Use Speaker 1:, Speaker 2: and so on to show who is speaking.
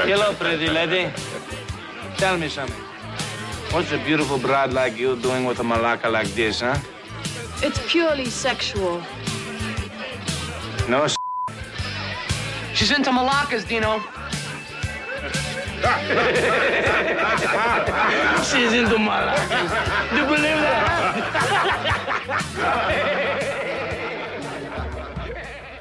Speaker 1: Hello, pretty lady. Tell me something. What's a beautiful broad like you doing with a malaka like this, huh?
Speaker 2: It's purely sexual.
Speaker 1: No,
Speaker 3: She's into malakas, Dino.
Speaker 1: she's into malakas. Do you believe that?